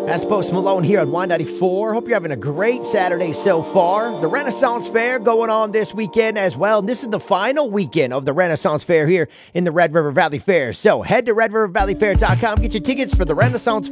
That's Post Malone here on Y94. Hope you're having a great Saturday so far. The Renaissance Fair going on this weekend as well. And this is the final weekend of the Renaissance Fair here in the Red River Valley Fair. So head to redrivervalleyfair.com, get your tickets for the Renaissance